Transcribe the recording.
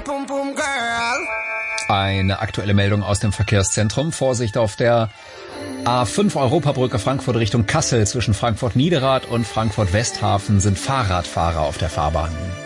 Eine aktuelle Meldung aus dem Verkehrszentrum. Vorsicht auf der A5 Europabrücke Frankfurt Richtung Kassel. Zwischen Frankfurt Niederrad und Frankfurt Westhafen sind Fahrradfahrer auf der Fahrbahn.